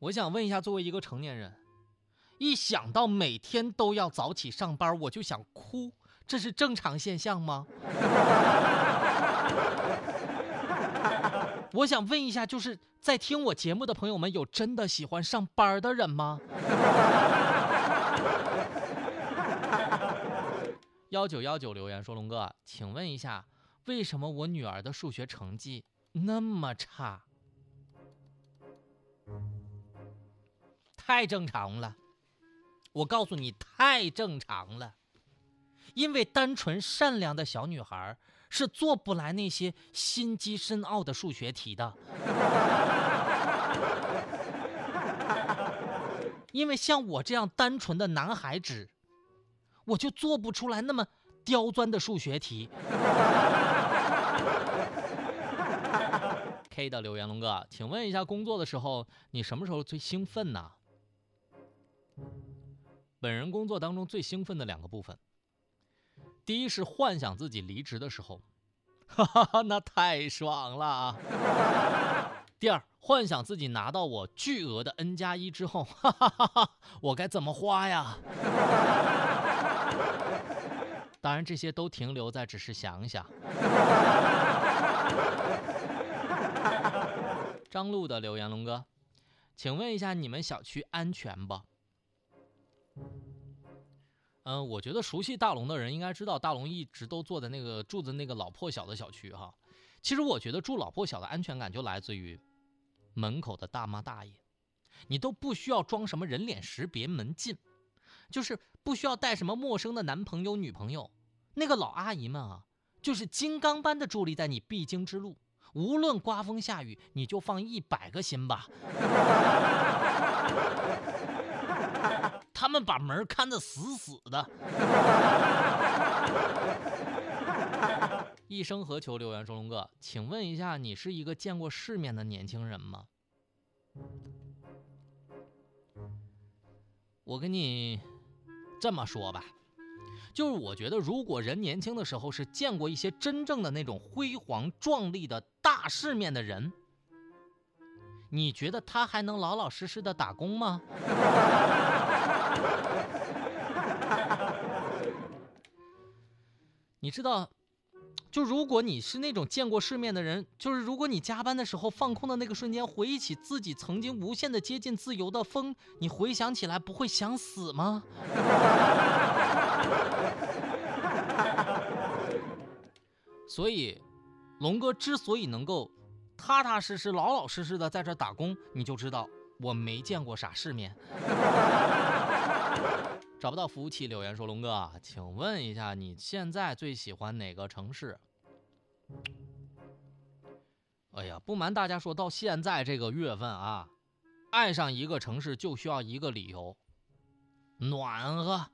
我想问一下，作为一个成年人，一想到每天都要早起上班，我就想哭，这是正常现象吗？我想问一下，就是在听我节目的朋友们，有真的喜欢上班的人吗？1919留言说，龙哥，请问一下，为什么我女儿的数学成绩那么差？太正常了，我告诉你，太正常了。因为单纯善良的小女孩是做不来那些心机深奥的数学题的。因为像我这样单纯的男孩子，我就做不出来那么刁钻的数学题。K 的留言，龙哥，请问一下，工作的时候你什么时候最兴奋呢？本人工作当中最兴奋的2个部分，第一是幻想自己离职的时候，哈哈，那太爽了。第二，幻想自己拿到我巨额的 N+1之后，哈哈哈哈，我该怎么花呀？当然这些都停留在只是想想。张璐的留言，龙哥，请问一下，你们小区安全不？我觉得熟悉大龙的人应该知道，大龙一直都住的那个老破小的小区哈。其实我觉得住老破小的安全感就来自于门口的大妈大爷，你都不需要装什么人脸识别门禁，就是不需要带什么陌生的男朋友女朋友，那个老阿姨们啊，就是金刚般的伫立在你必经之路，无论刮风下雨，你就放100个心吧。他们把门看得死死的。一生何求留言说，龙哥，请问一下，你是一个见过世面的年轻人吗？我跟你这么说吧，就是我觉得如果人年轻的时候是见过一些真正的那种辉煌壮丽的大世面的人，你觉得他还能老老实实的打工吗？你知道，就如果你是那种见过世面的人，就是如果你加班的时候放空的那个瞬间，回忆起自己曾经无限的接近自由的风，你回想起来不会想死吗？所以龙哥之所以能够踏踏实实老老实实的在这打工，你就知道我没见过啥世面。找不到服务器留言说，龙哥，请问一下，你现在最喜欢哪个城市？哎呀，不瞒大家说，到现在这个月份啊，爱上一个城市就需要一个理由，暖和。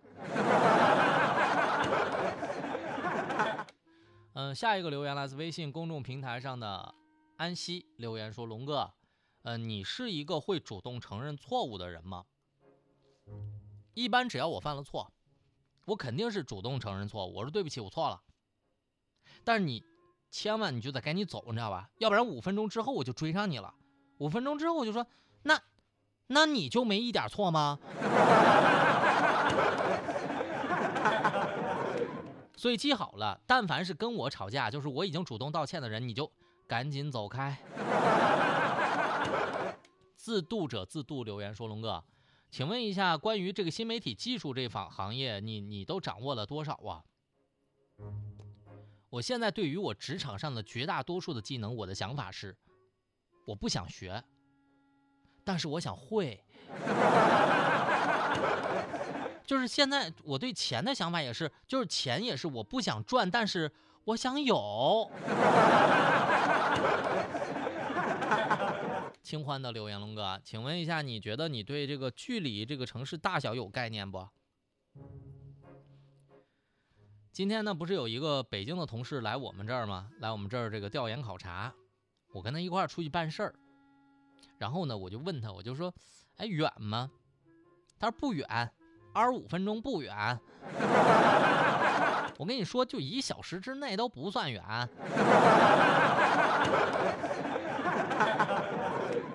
下一个留言来自微信公众平台上的安西留言说，龙哥，你是一个会主动承认错误的人吗？一般只要我犯了错，我肯定是主动承认错误，我说对不起，我错了。但是你千万你就得赶紧走，你知道吧？要不然5分钟之后我就追上你了。5分钟之后我就说，那你就没一点错吗？所以记好了，但凡是跟我吵架，就是我已经主动道歉的人，你就赶紧走开。自渡者自渡留言说，龙哥，请问一下，关于这个新媒体技术这行业，你都掌握了多少啊？我现在对于我职场上的绝大多数的技能，我的想法是，我不想学，但是我想会。就是现在我对钱的想法也是，就是钱也是我不想赚，但是我想有。清欢的留言，龙哥，请问一下，你觉得你对这个距离这个城市大小有概念不？今天呢，不是有一个北京的同事来我们这儿吗？来我们这儿这个调研考察，我跟他一块儿出去办事儿，然后呢，我就问他，我就说，哎，远吗？他说不远，25分钟不远。我跟你说，就1小时之内都不算远。